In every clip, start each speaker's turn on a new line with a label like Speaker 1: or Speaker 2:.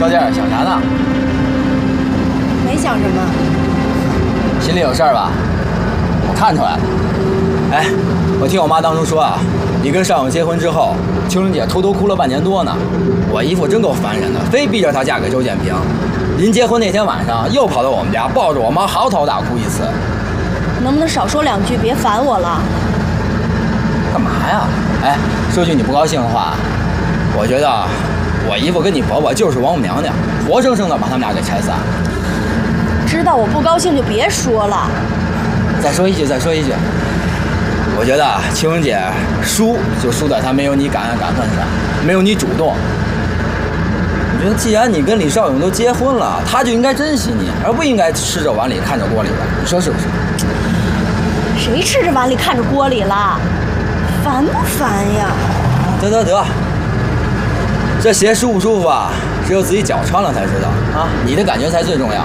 Speaker 1: 小姐想啥呢？
Speaker 2: 没想什么。
Speaker 1: 心里有事儿吧？我看出来了。哎，我听我妈当初说啊，你跟邵勇结婚之后，秋玲姐偷偷哭了半年多呢。我姨父真够烦人的，非逼着她嫁给周建平。临结婚那天晚上，又跑到我们家，抱着我妈嚎啕大哭一次。
Speaker 2: 能不能少说两句，别烦我了？
Speaker 1: 干嘛呀？哎，说句你不高兴的话，我觉得我姨父跟你婆婆就是王母娘娘，活生生的把他们俩给拆散。
Speaker 2: 知道我不高兴就别说了。
Speaker 1: 再说一句，我觉得秋玲姐输就输在她没有你敢爱敢恨上，没有你主动。我觉得既然你跟李少勇都结婚了，他就应该珍惜你，而不应该吃着碗里看着锅里的。你说是不是？
Speaker 2: 谁吃着碗里看着锅里了？烦不烦呀？
Speaker 1: 得，这鞋舒不舒服啊？只有自己脚穿了才知道啊！你的感觉才最重要。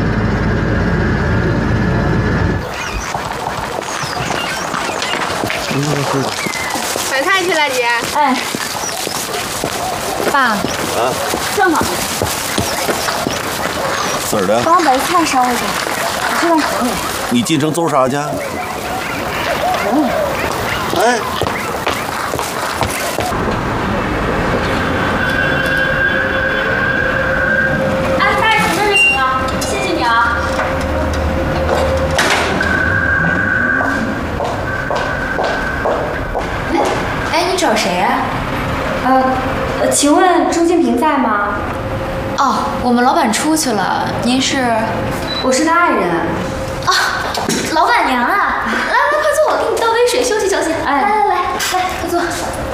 Speaker 3: 买菜去了，姐。
Speaker 2: 哎，爸。
Speaker 4: 啊。
Speaker 2: 正好。
Speaker 4: 哪儿的？
Speaker 2: 帮我把菜捎回去，我去趟城里。
Speaker 4: 你进城做啥去？哎。
Speaker 5: 哎，大爷从这就行了，谢谢你啊。哎，你找谁啊？
Speaker 6: 请问周建平在吗？
Speaker 5: 哦，我们老板出去了。您是？
Speaker 6: 我是他爱人。
Speaker 5: 啊，老板娘啊！来，快坐，我给你倒杯水，休息休息。哎，来，快坐。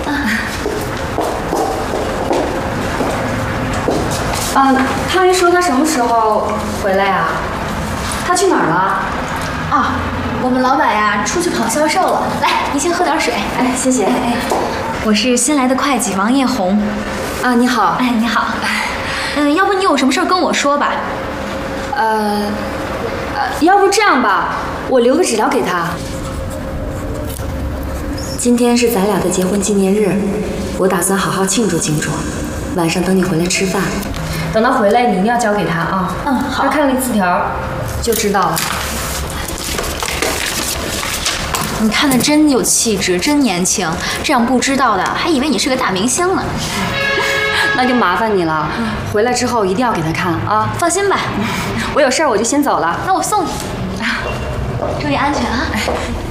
Speaker 6: 他还说他什么时候回来呀？他去哪儿了？
Speaker 5: 啊，我们老板呀出去跑销售了。来，您先喝点水。
Speaker 6: 哎，谢谢。
Speaker 5: 哎，我是新来的会计王艳红。
Speaker 6: 啊，你好。
Speaker 5: 哎，你好。要不你有什么事儿跟我说吧。
Speaker 6: 要不这样吧，我留个纸条给他。今天是咱俩的结婚纪念日，我打算好好庆祝庆祝。晚上等你回来吃饭，等他回来你一定要交给他啊。
Speaker 5: 好。
Speaker 6: 他看了那字条就知道了。
Speaker 5: 你看得真有气质，真年轻，这样不知道的还以为你是个大明星呢。
Speaker 6: 那就麻烦你了，回来之后一定要给他看啊。
Speaker 5: 放心吧，
Speaker 6: 我有事儿我就先走了。
Speaker 5: 那我送你，注意安全啊。